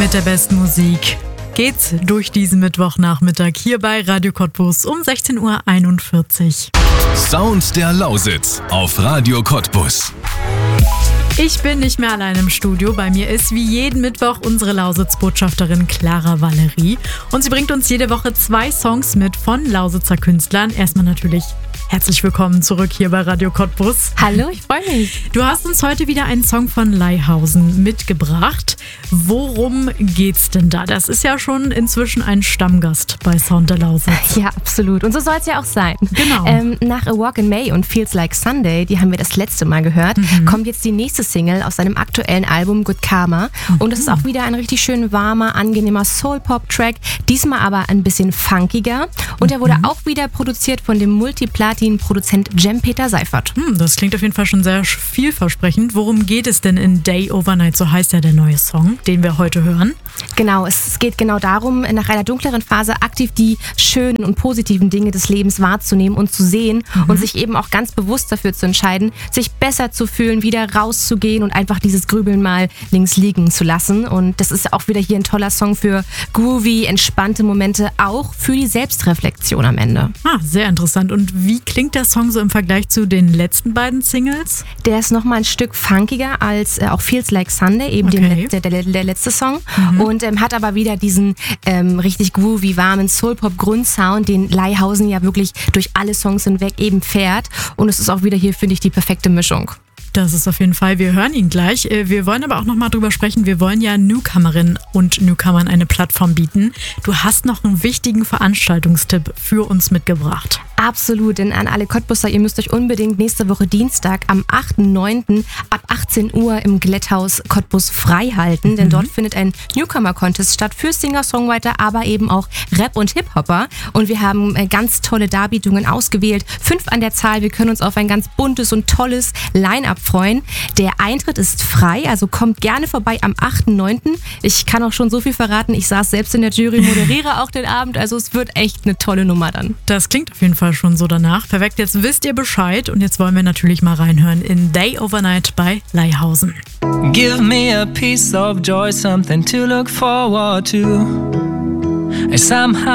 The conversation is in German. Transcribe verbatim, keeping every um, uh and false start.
Mit der besten Musik geht's durch diesen Mittwochnachmittag hier bei Radio Cottbus um sechzehn Uhr einundvierzig. Sound der Lausitz auf Radio Cottbus. Ich bin nicht mehr allein im Studio. Bei mir ist wie jeden Mittwoch unsere Lausitz-Botschafterin Clara Valerie. Und sie bringt uns jede Woche zwei Songs mit von Lausitzer Künstlern. Erstmal natürlich herzlich willkommen zurück hier bei Radio Cottbus. Hallo, ich freue mich. Du hast uns heute wieder einen Song von Leihausen mitgebracht. Worum geht's denn da? Das ist ja schon inzwischen ein Stammgast bei Sound der Lausitz. Ja, absolut. Und so soll es ja auch sein. Genau. Ähm, nach A Walk in May und Feels Like Sunday, die haben wir das letzte Mal gehört, mhm. kommt jetzt die nächste Single aus seinem aktuellen Album Good Karma. Mhm. Und das ist auch wieder ein richtig schön warmer, angenehmer Soul-Pop-Track. Diesmal aber ein bisschen funkiger. Und er wurde mhm. auch wieder produziert von dem Multiplatin-Produzent Jem-Peter Seifert. Hm, das klingt auf jeden Fall schon sehr vielversprechend. Worum geht es denn in Day Over Night? So heißt ja der neue Song, den wir heute hören. Genau, es geht genau darum, nach einer dunkleren Phase aktiv die schönen und positiven Dinge des Lebens wahrzunehmen und zu sehen mhm. und sich eben auch ganz bewusst dafür zu entscheiden, sich besser zu fühlen, wieder rauszugehen und einfach dieses Grübeln mal links liegen zu lassen. Und das ist auch wieder hier ein toller Song für groovy, entspannte Momente, auch für die Selbstreflexion am Ende. Ah, sehr interessant. Und wie klingt der Song so im Vergleich zu den letzten beiden Singles? Der ist nochmal ein Stück funkiger als äh, auch Feels Like Sunday, eben Okay. den, der, der, der letzte Song. Mhm. Und ähm, hat aber wieder diesen ähm, richtig groovy, warmen Soul-Pop-Grundsound, den Leihausen ja wirklich durch alle Songs hinweg eben fährt. Und es ist auch wieder hier, finde ich, die perfekte Mischung. Das ist auf jeden Fall, wir hören ihn gleich. Wir wollen aber auch nochmal drüber sprechen, wir wollen ja Newcomerinnen und Newcomern eine Plattform bieten. Du hast noch einen wichtigen Veranstaltungstipp für uns mitgebracht. Absolut, denn an alle Cottbusser, ihr müsst euch unbedingt nächste Woche Dienstag am achten neunten ab achtzehn Uhr im Glätthaus Cottbus frei halten, mhm. denn dort findet ein Newcomer-Contest statt für Singer-Songwriter, aber eben auch Rap- und Hip-Hopper. Und wir haben ganz tolle Darbietungen ausgewählt, fünf an der Zahl. Wir können uns auf ein ganz buntes und tolles Line-Up freuen. Der Eintritt ist frei, also kommt gerne vorbei am achten neunten Ich kann auch schon so viel verraten, ich saß selbst in der Jury, moderiere auch den Abend, also es wird echt eine tolle Nummer dann. Das klingt auf jeden Fall schon so danach. Perfekt, jetzt wisst ihr Bescheid und jetzt wollen wir natürlich mal reinhören in Day Over Night bei Leihausen. Give me a piece of joy, something to look forward to. I somehow